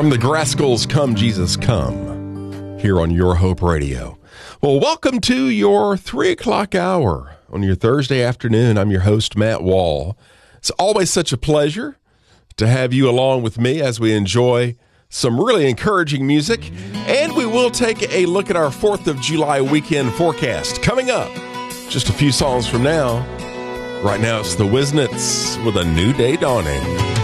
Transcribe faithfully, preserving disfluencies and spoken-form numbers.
from the Grascals, Come Jesus Come, here on Your Hope Radio. Well, welcome to your three o'clock hour on your Thursday afternoon. I'm your host, Matt Wall. It's always such a pleasure to have you along with me as we enjoy some really encouraging music. And we will take a look at our fourth of July weekend forecast coming up just a few songs from now. Right now, it's the Wisnets with A New Day Dawning.